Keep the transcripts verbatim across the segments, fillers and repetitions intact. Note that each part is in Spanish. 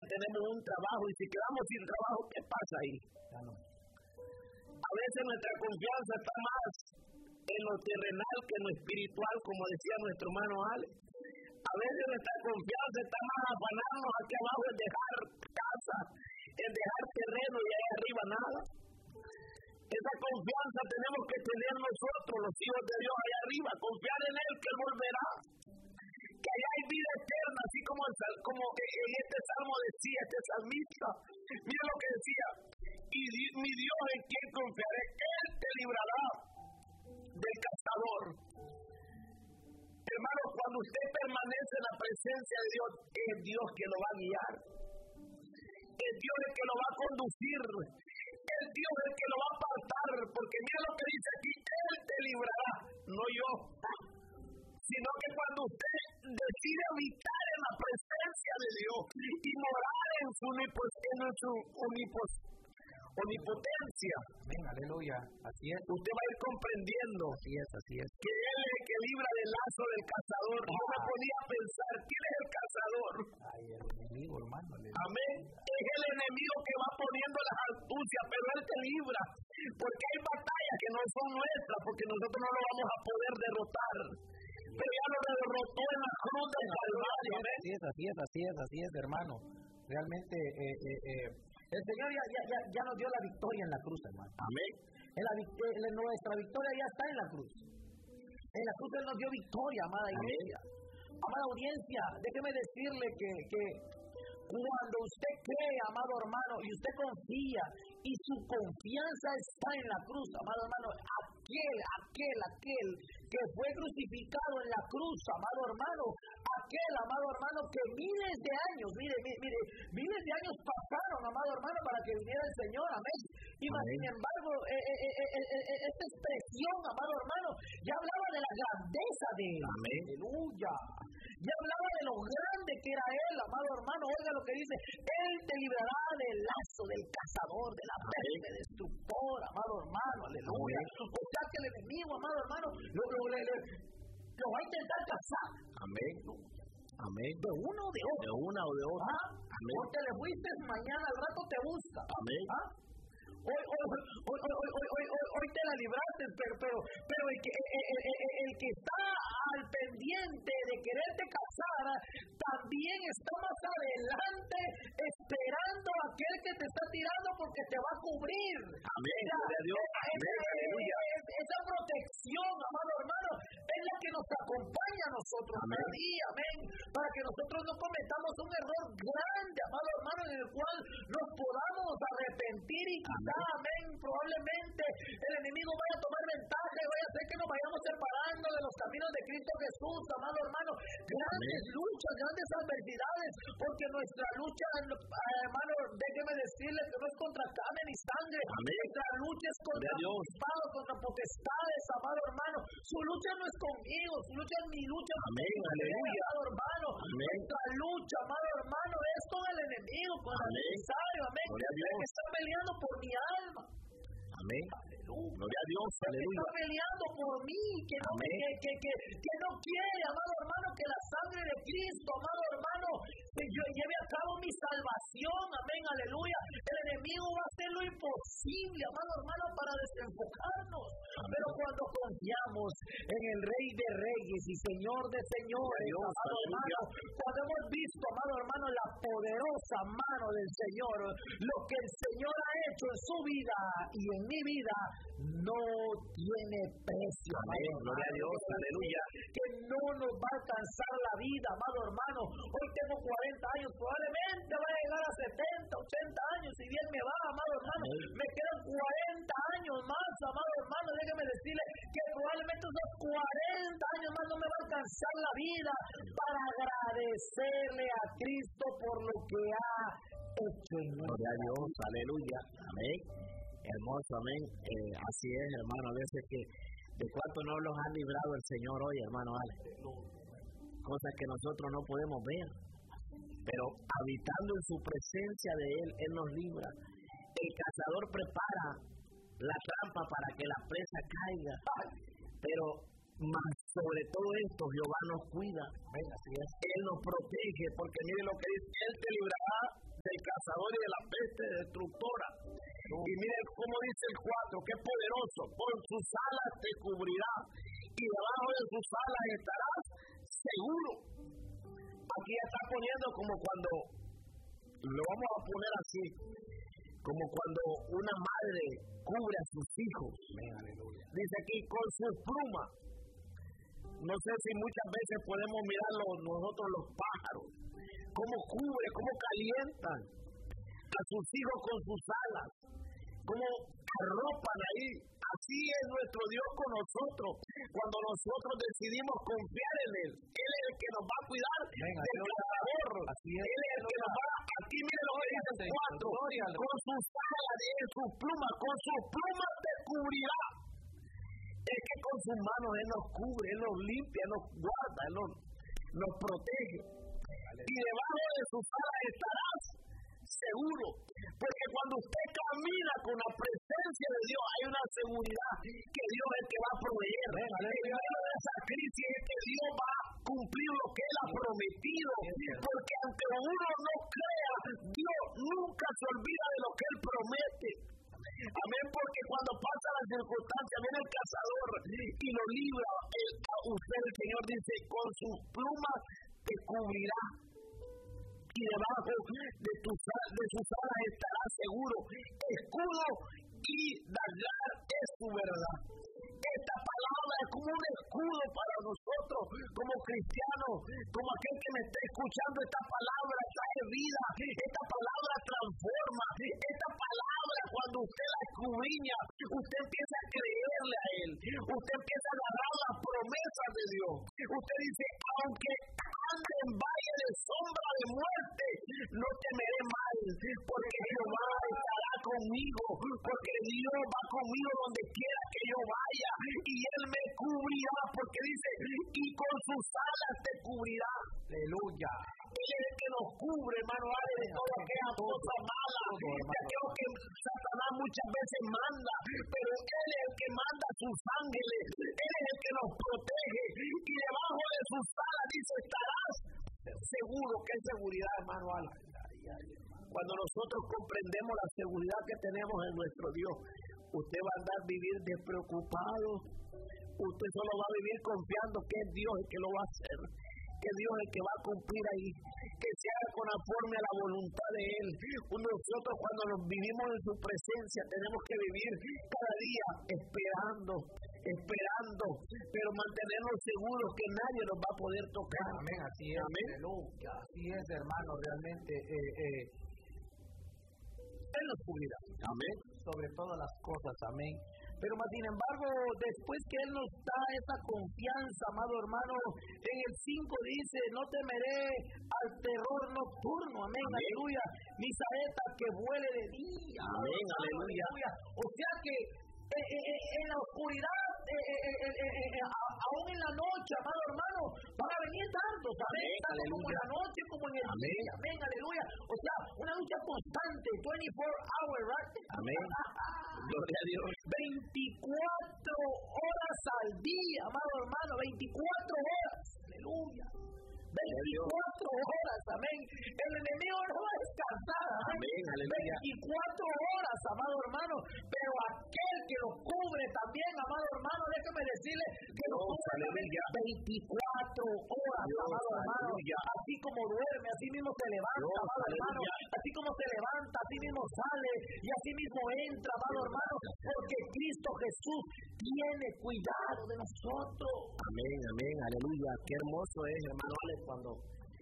tenemos un trabajo y si quedamos sin trabajo, ¿qué pasa ahí? Claro. A veces nuestra confianza está más en lo terrenal que en lo espiritual, como decía nuestro hermano Ale. A veces nuestra confianza está más afanarnos aquí abajo en dejar casa, en dejar terreno y ahí arriba nada. Esa confianza tenemos que tener nosotros, los hijos de Dios, allá arriba, confiar en Él que Él volverá, que allá hay vida eterna, así como, el, como en este salmo decía, este salmista. Mira lo que decía, y mi Dios en quien confiaré, Él te librará del cazador. Hermano, cuando usted permanece en la presencia de Dios, es Dios que lo va a guiar, es Dios el que lo va a conducir, es Dios el que lo va a apartar, porque mira lo que dice aquí, Él te librará, no yo, sino que cuando usted decide habitar en la presencia de Dios y morar en su, en su unipos, omnipotencia, amén, aleluya, así es, usted va a ir comprendiendo, así es, así es, que Él es el que libra del lazo del cazador. Ah. Yo me ponía a pensar, ¿quién es el cazador? Ay, el enemigo, hermano, aleluya. Amén, es el enemigo que va poniendo las astucias, pero Él te libra, porque hay batallas que no son nuestras, porque nosotros no lo vamos a poder derrotar, pero ya lo derrotó en la cruz del Calvario. Así es, así es, así es, así es, hermano, realmente, eh, eh, eh, el Señor ya, ya, ya, ya nos dio la victoria en la cruz, hermano. Amén. En la, en nuestra victoria ya está en la cruz. En la cruz Él nos dio victoria, amada iglesia. Amada audiencia, déjeme decirle que, que cuando usted cree, amado hermano, y usted confía, y su confianza está en la cruz, amado hermano, aquel, aquel, aquel que fue crucificado en la cruz, amado hermano, aquel, amado hermano, que miles de años, mire, mire, mire, miles de años pasaron, amado hermano, para que viniera el Señor, amén. Y más sin embargo, eh, eh, eh, eh, eh, esta expresión, amado hermano, ya hablaba de la grandeza de Él. Amén. Aleluya. Ya hablaba de lo grande que era Él, amado hermano. Oiga lo que dice, Él te librará del lazo del cazador, de la peste destructor, amado hermano, aleluya. O sea que el enemigo, amado hermano, lo, lo, lo, lo, lo va a intentar cazar. Amén. Amén. De uno o de otro. De una o de otra. ¿Ah? Amén. Porque le fuiste mañana, al rato te busca. Amén. ¿Ah? Hoy, hoy, hoy, hoy, hoy, hoy, hoy, hoy, hoy te la libraste, pero, pero, pero el, que, el, el, el que está al pendiente de quererte casar, también está más adelante esperando a aquel que te está tirando porque te va a cubrir. Amén. Esa, Gloria a Dios. Amén. Aleluya. Esa protección, amado hermano, es la que nos acompaña a nosotros cada día, amén, para que nosotros no cometamos un error grande, amado hermano, en el cual nos podamos arrepentir y quizá, amén, probablemente el enemigo vaya a tomar ventaja y vaya a hacer que nos vayamos separando de los caminos de Cristo Jesús, amado hermano. Grandes amén. Luchas, grandes adversidades, porque nuestra lucha, hermano, déjeme decirle que no es contra carne ni sangre, amén. Nuestra lucha es contra principados, contra potestades, amado hermano. Su lucha no es conmigo, su lucha es mi lucha. Amén, aleluya. Amado hermano, amén. Nuestra lucha, amado hermano, es con el enemigo, con el adversario, amén. El que está peleando por mi alma. Amén. Aleluya. Gloria a Dios, aleluya. Está peleando por mí, que no, que, que, que, que no quiere, amado hermano, que la sangre de Cristo, amado hermano, que yo lleve a cabo mi salvación, amén, aleluya. El enemigo va a hacer lo imposible, amado hermano, para desenfocarnos. Amén. Pero cuando confiamos en el Rey de Reyes y Señor de Señores, Dios, amado hermano, cuando hemos visto, amado hermano, la poderosa mano del Señor, lo que el Señor ha hecho en su vida y en mi vida, no tiene precio. Amén. Gloria a Dios, aleluya. Que no nos va a alcanzar la vida, amado hermano. Hoy tengo cuarenta años, probablemente voy a llegar a setenta, ochenta años, si bien me va, amado hermano. Amén. Me quedan cuarenta años más, amado hermano. Déjeme decirle que probablemente esos cuarenta años más no me va a alcanzar la vida para agradecerle a Cristo por lo que ha hecho en nosotros. Gloria a Dios, aleluya. Amén. Hermoso, amén. Eh, así es, hermano, a veces que de cuánto no los ha librado el Señor hoy, hermano Ale. Cosas que nosotros no podemos ver, pero habitando en su presencia de Él, Él nos libra. El cazador prepara la trampa para que la presa caiga, pero más sobre todo esto, Jehová nos cuida. Amén, así es. Él nos protege, porque mire lo que dice, Él te librará misericordia de la peste destructora. Y miren cómo dice el cuatro, qué poderoso, con sus alas te cubrirá y debajo de sus alas estarás seguro. Aquí está poniendo como cuando, lo vamos a poner así, como cuando una madre cubre a sus hijos. Dice aquí, con sus plumas. No sé si muchas veces podemos mirarlo nosotros los pájaros, cómo cubre, cómo calientan a sus hijos con sus alas, cómo arropan ahí. Así es nuestro Dios con nosotros, cuando nosotros decidimos confiar en Él. Él es el que nos va a cuidar Venga, del cazador. Él es el que nos va, aquí miren lo que dice el cuatro, con sus alas, en sus plumas, con sus plumas te cubrirá. Es que con sus manos Él nos cubre, Él nos limpia, Él nos guarda, Él nos, nos protege. Y debajo de sus alas estarás seguro. Porque cuando usted camina con la presencia de Dios, hay una seguridad que Dios es el que va a proveer. En medio de esa crisis es que Dios va a cumplir lo que Él ha prometido. Porque aunque uno no crea, Dios nunca se olvida de lo que Él promete. Amén, porque cuando pasa la circunstancia, viene el cazador y lo libra. El, usted, el Señor dice, con sus plumas te cubrirá. Y debajo de, tus, de sus alas estará seguro. Escudo y dagar es su verdad. Esta palabra es como un escudo para nosotros, como cristianos, como aquel que me está escuchando. Esta palabra trae vida, esta palabra transforma, esta palabra cuando usted la escudriña, usted empieza a creerle a Él, usted empieza a agarrar las promesas de Dios. Usted dice, aunque ande en valle de sombra de muerte, no temeré mal, porque Jehová estará conmigo, porque Dios va conmigo donde quiera que yo vaya, y Él me cubrirá, porque dice, y con sus alas te cubrirá. Aleluya. Él es el que nos cubre, hermano, de toda aquella cosa mala, de aquello que Satanás muchas veces manda, pero Él es el que manda a sus ángeles, Él es el que nos protege, y debajo de sus alas dice, estarás seguro. ¿Qué es seguridad, hermano? Cuando nosotros comprendemos la seguridad que tenemos en nuestro Dios, usted va a andar vivir despreocupado, usted solo va a vivir confiando que es Dios el que lo va a hacer, que Dios es el que va a cumplir ahí, que se haga conforme a la voluntad de Él. Nosotros cuando nos vivimos en su presencia tenemos que vivir cada día esperando, esperando, pero mantenernos seguros que nadie nos va a poder tocar. Amén, así es. Amén. Aleluya. Así es, hermano, realmente eh, eh, Él nos cubrirá. Amén. Sobre todas las cosas, amén. Pero más sin embargo, después que Él nos da esa confianza, amado hermano, en el cinco dice, no temeré al terror nocturno, amén, amén. Aleluya, ni saeta que vuele de día, amén, amén, aleluya. aleluya. O sea que eh, eh, en la oscuridad, eh, eh, eh, eh, eh, aún en la noche, amado hermano, van a venir dardos, amén, tanto como en la noche como en el amén. día, amén, aleluya. O sea, una lucha constante, veinticuatro hours, right? Amén. Gloria a Dios. veinticuatro horas al día, amado hermano, veinticuatro horas, aleluya. veinticuatro horas, amén. El enemigo no va a descansar, amén, aleluya. veinticuatro horas, amado hermano, pero aquel que lo cubre también, amado hermano, déjeme decirle que lo cubre veinticuatro horas, Dios, amado hermano. aleluya. Así como duerme, así mismo se levanta, Dios, amado hermano. aleluya. Así como se levanta, así mismo sale y así mismo entra, amado hermano, porque Cristo Jesús tiene cuidado de nosotros. Amén, amén, aleluya. Qué hermoso es, hermano Alex, cuando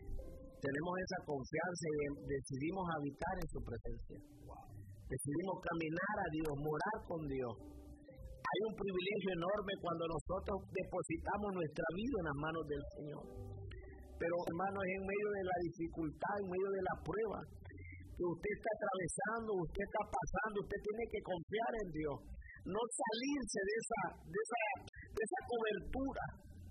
tenemos esa confianza y decidimos habitar en su presencia. Decidimos caminar a Dios, morar con Dios. Hay un privilegio enorme cuando nosotros depositamos nuestra vida en las manos del Señor. Pero, hermanos, en medio de la dificultad, en medio de la prueba que usted está atravesando, usted está pasando, usted tiene que confiar en Dios. No salirse de esa, de esa, de esa cobertura.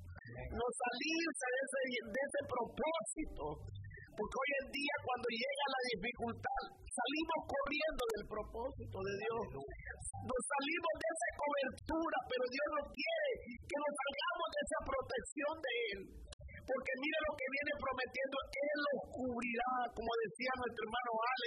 No salirse de ese, de ese propósito. Porque hoy en día, cuando llega la dificultad, salimos corriendo del propósito de Dios. Nos salimos de esa cobertura, pero Dios no quiere que nos salgamos de esa protección de Él. Porque mire lo que viene prometiendo, Él los cubrirá, como decía nuestro hermano Alex.